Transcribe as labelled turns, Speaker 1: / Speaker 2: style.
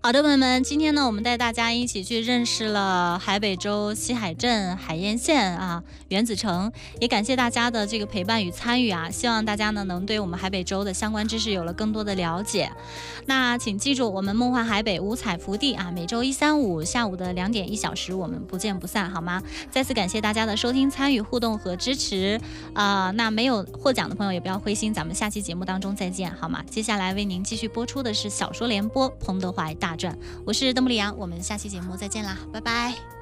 Speaker 1: 好的，朋友们，今天呢，我们带大家一起去认识了海北州西海镇海晏县啊原子城，也感谢大家的这个陪伴与参与啊，希望大家呢能对我们海北州的相关知识有了更多的了解。那请记住，我们梦幻海北五彩福地啊，每周一、三、五下午的2点1小时，我们不见不散，好吗？再次感谢大家的收听、参与、互动和支持那没有获奖的朋友也不要灰心，咱们下期节目当中再见，好吗？接下来为您继续播出的是小说联播《彭德怀大传》，我是邓布利亚，我们下期节目再见啦，拜拜。